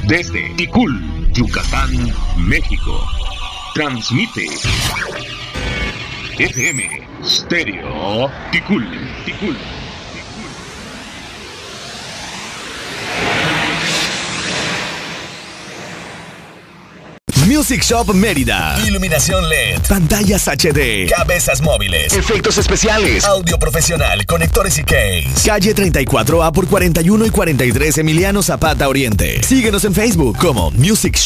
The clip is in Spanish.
Desde Ticul, Yucatán, México. Transmite FM Stereo Ticul. Music Shop Mérida. Iluminación LED. Pantallas HD. Cabezas móviles. Efectos especiales. Audio profesional. Conectores y case. Calle 34A por 41 y 43 Emiliano Zapata Oriente. Síguenos en Facebook como Music Shop